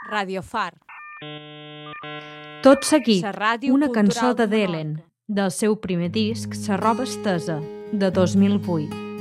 Radio Far. Tot seguit, La ràdio una cultural cançó de de Delen, del seu primer disc, La roba estesa, de 2008.